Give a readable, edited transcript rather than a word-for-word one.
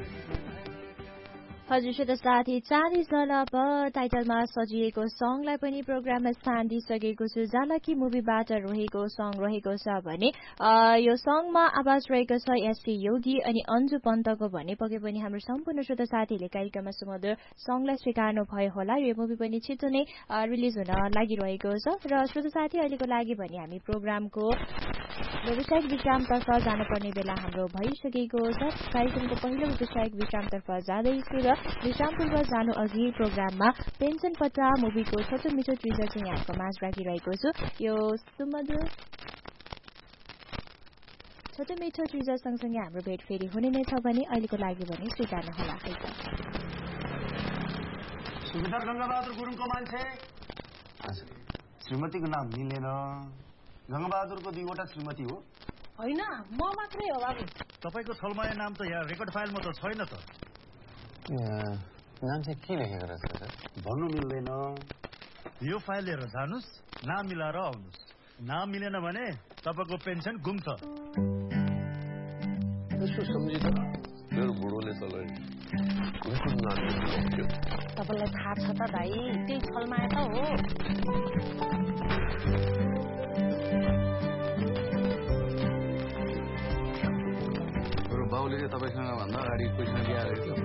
हजुर श्रोता साथी 40 अब टाइटलमा सजिएको सङलाई पनि प्रोग्राममा स्थान दिइसकेको छु। जानकी मुभीबाट रहेको सङ रहेको छ भने यो सङमा आवाज रहेको छ एसपी योगी अनि अन्जु पन्तको भने पके पनि हाम्रो सम्पूर्ण श्रोता साथीहरूले कार्यक्रममा सुमधुर सङलाई स्वीकार्नु भयो होला। यो मुभी पनि छिटो नै रिलिज हुन लागिरहेको छ र श्रोता साथी अहिलेको लागि भने हामी प्रोग्रामको व्यावसायिक विश्रामतर्फ जानुपर्ने बेला हाम्रो भइसकेको छ। कार्यक्रमको पहिलो व्यावसायिक विश्रामतर्फ जाँदैछु र विश्रामपूर्व जानु अघि प्रोग्राममा पेन्सन पत्ता मुभीको छोटो मिठो ट्रिजर चाहिँ यहाँको माझ राखिरहेको छु। यो सुमधुर छोटो मिठो ट्रिजर सँगसँगै हाम्रो भेट फेरि हुने नै छ भने अहिलेको लागि भने स्वीकार्नु होला। सुबेदार गंगाबहादुर गुरुङको मान्छे श्रीमतीको नाम मिलेन। गंगाबहादुरको दुईवटा श्रीमती हो? होइन, म मात्रै हो बाबु। तपाईको छलमाया नाम त यहाँ रेकर्ड फाइलमा त छैन त। नाम चाहिँ के लेखेको रहेछ सर? भन्नु मिल्दैन। यो फाइल लिएर जानुस्, नाम मिलाएर आउनुस्। नाम मिलेन भने तपाईको पेन्सन गुम्छ। यसो सम्झि त मेरो बुढोले तँलाई तपाईँलाई थाहा छ त भाइ, त्यही छलमाया त हो। बाउले तपाईँसँग भन्दा अगाडि पैसा